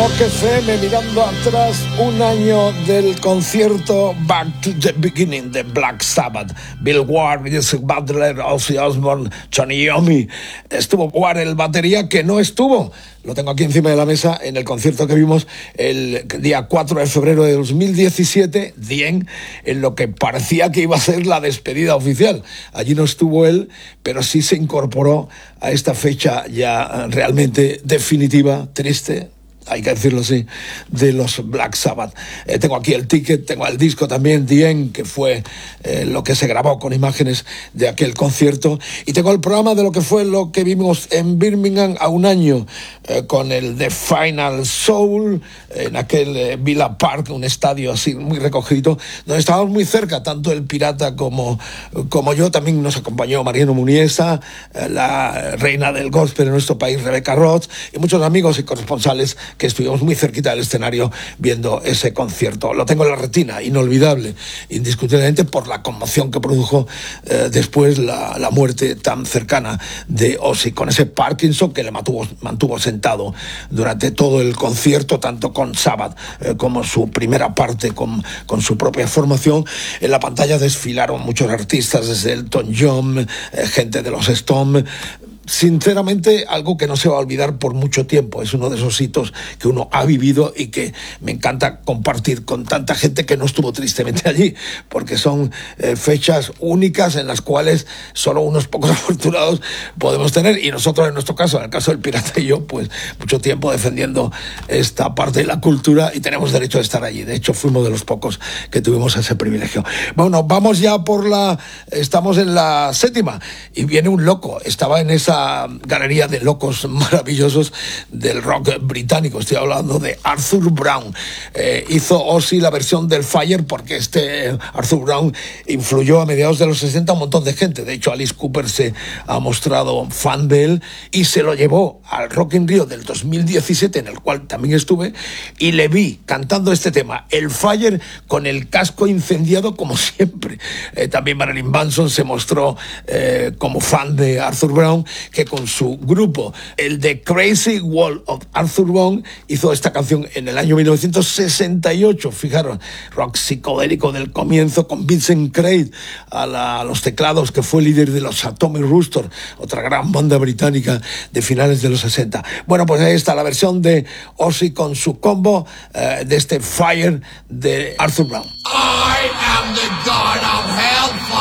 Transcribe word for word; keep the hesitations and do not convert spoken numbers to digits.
Rock F M, mirando atrás un año del concierto Back to the Beginning de Black Sabbath. Bill Ward, Jesse Butler, Ozzy Osbourne, Tony Iommi. Estuvo Ward, el batería, que no estuvo. Lo tengo aquí encima de la mesa en el concierto que vimos el día cuatro de febrero de dos mil diecisiete, Dien, en lo que parecía que iba a ser la despedida oficial. Allí no estuvo él, pero sí se incorporó a esta fecha ya realmente definitiva, triste, hay que decirlo así, de los Black Sabbath. Eh, tengo aquí el ticket, tengo el disco también, Dien, que fue eh, lo que se grabó con imágenes de aquel concierto, y tengo el programa de lo que fue lo que vimos en Birmingham a un año, eh, con el The Final Soul, en aquel eh, Villa Park, un estadio así muy recogido, donde estábamos muy cerca, tanto el Pirata como, como yo. También nos acompañó Mariano Muniesa, eh, la reina del gospel en nuestro país, Rebecca Roth, y muchos amigos y corresponsales que estuvimos muy cerquita del escenario viendo ese concierto. Lo tengo en la retina, inolvidable, indiscutiblemente, por la conmoción que produjo eh, después la, la muerte tan cercana de Ozzy, con ese Parkinson que le mantuvo, mantuvo sentado durante todo el concierto, tanto con Sabbath eh, como su primera parte con, con su propia formación. En la pantalla desfilaron muchos artistas, desde Elton John, eh, gente de los Stones. Sinceramente, algo que no se va a olvidar por mucho tiempo. Es uno de esos hitos que uno ha vivido y que me encanta compartir con tanta gente que no estuvo tristemente allí, porque son eh, fechas únicas en las cuales solo unos pocos afortunados podemos tener, y nosotros en nuestro caso, en el caso del Pirata y yo, pues mucho tiempo defendiendo esta parte de la cultura, y tenemos derecho a estar allí. De hecho, fuimos de los pocos que tuvimos ese privilegio. Bueno, vamos ya por la... Estamos en la séptima y viene un loco. Estaba en esa galería de locos maravillosos del rock británico. Estoy hablando de Arthur Brown. Eh, hizo Ozzy la versión del Fire, porque este Arthur Brown influyó a mediados de los sesenta a un montón de gente. De hecho, Alice Cooper se ha mostrado fan de él y se lo llevó al Rock in Rio del dos mil diecisiete, en el cual también estuve, y le vi cantando este tema, el Fire, con el casco incendiado como siempre. Eh, también Marilyn Manson se mostró eh, como fan de Arthur Brown, que con su grupo, el The Crazy World of Arthur Brown, hizo esta canción en el año mil novecientos sesenta y ocho. Fijaros, rock psicodélico del comienzo, con Vincent Craig a, la, a los teclados, que fue líder de los Atomic Rooster, otra gran banda británica de finales de los sesenta. Bueno, pues ahí está la versión de Ozzy con su combo uh, de este Fire de Arthur Brown. I am the god of hellfire.